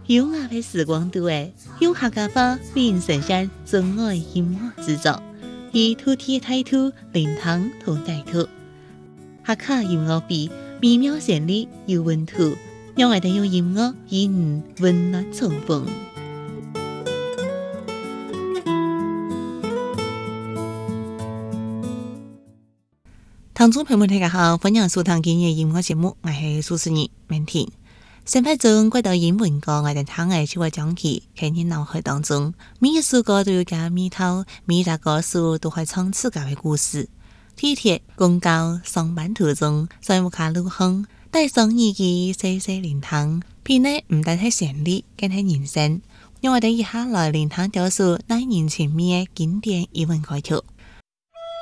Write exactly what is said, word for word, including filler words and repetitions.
优雅的时光度诶，用客家话为神山真爱音乐制作，以土地态度灵堂同带土，客家音乐比美妙旋律有温度，让我哋用音乐以你温暖重逢。听众朋友们大家好，欢迎收聽今日音樂節目，我係主持人明婷。上派中歸到英文歌，我哋聽嘅就會講起，喺你腦海當中，每一首歌都有個味道，每一個歌手都會唱自家嘅故事。地鐵、公交、上班途中，在屋卡路行，帶上耳機細細聆聽，片呢唔單係旋律，更係人生。讓我哋以下來聆聽多首耐人尋味嘅經典英文歌曲。